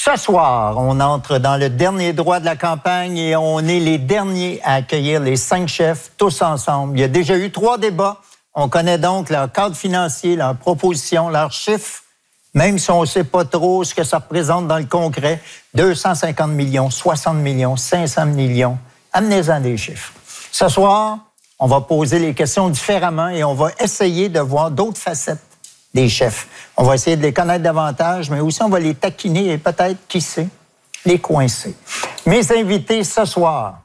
Ce soir, on entre dans le dernier droit de la campagne et on est les derniers à accueillir les 5 chefs, tous ensemble. Il y a déjà eu 3 débats. On connaît donc leur cadre financier, leurs propositions, leurs chiffres, même si on ne sait pas trop ce que ça représente dans le concret. 250 millions, 60 millions, 500 millions. Amenez-en des chiffres. Ce soir, on va poser les questions différemment et on va essayer de voir d'autres facettes des chefs. On va essayer de les connaître davantage, mais aussi on va les taquiner et peut-être, qui sait, les coincer. Mes invités ce soir,